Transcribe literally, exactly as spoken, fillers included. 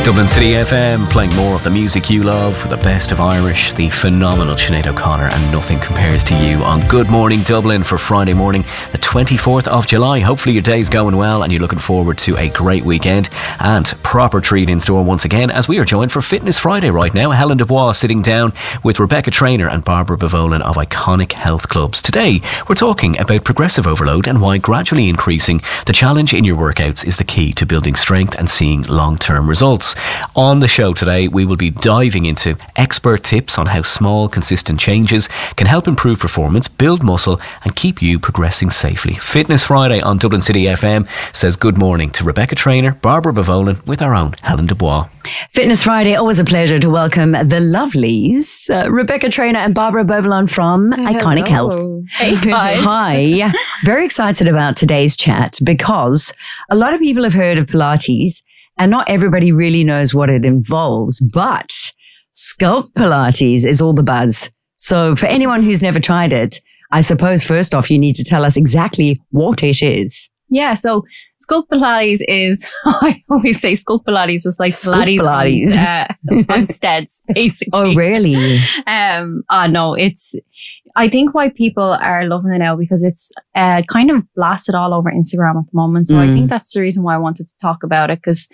Dublin City F M, playing more of the music you love, the best of Irish, the phenomenal Sinead O'Connor, and nothing compares to you on Good Morning Dublin for Friday morning, the twenty-fourth of July. Hopefully your day's going well and you're looking forward to a great weekend and proper treat in store once again, as we are joined for Fitness Friday right now. Helen Dubois sitting down with Rebecca Traynor and Barbara Bovolan of Iconic Health Clubs. Today we're talking about progressive overload and why gradually increasing the challenge in your workouts is the key to building strength and seeing long-term results. On the show today, we will be diving into expert tips on how small, consistent changes can help improve performance, build muscle, and keep you progressing safely. Fitness Friday on Dublin City F M says good morning to Rebecca Traynor, Barbara Bovolan, with our own Helen Dubois. Fitness Friday, always a pleasure to welcome the lovelies, uh, Rebecca Traynor and Barbara Bovolan from Hello. Iconic Health. Hey guys. Hi. Very excited about today's chat because a lot of people have heard of Pilates and not everybody really knows what it involves, but Sculpt Pilates is all the buzz. So for anyone who's never tried it, I suppose first off, you need to tell us exactly what it is. Yeah, so Sculpt Pilates is, I always say Sculpt Pilates is like Sculpt Pilates, Pilates. On, uh, on steads, basically. Oh, really? Um, uh, no, it's, I think why people are loving it now because it's uh, kind of blasted all over Instagram at the moment. So Mm. I think that's the reason why I wanted to talk about it, because